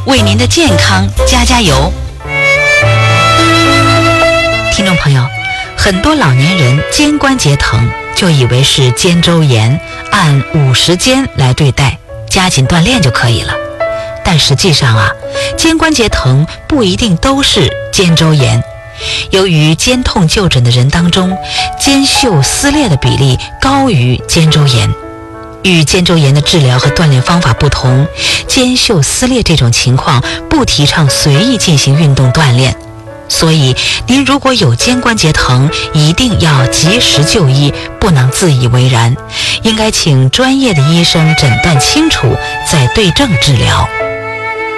为您的健康加加油。听众朋友，很多老年人肩关节疼就以为是肩周炎，按50肩来对待，加紧锻炼就可以了。但实际上啊，肩关节疼不一定都是肩周炎。由于肩痛就诊的人当中，肩袖撕裂的比例高于肩周炎。与肩周炎的治疗和锻炼方法不同，肩袖撕裂这种情况不提倡随意进行运动锻炼。所以您如果有肩关节疼，一定要及时就医，不能自以为然，应该请专业的医生诊断清楚，再对症治疗。